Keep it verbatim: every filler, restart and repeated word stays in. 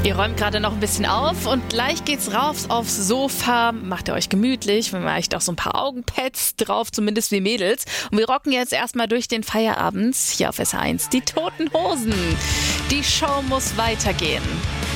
Ihr räumt gerade noch ein bisschen auf und gleich geht's rauf aufs Sofa. Macht ihr euch gemütlich, vielleicht auch so ein paar Augenpads drauf, zumindest wie Mädels. Und wir rocken jetzt erstmal durch den Feierabend hier auf S eins. Die Toten Hosen. Die Show muss weitergehen.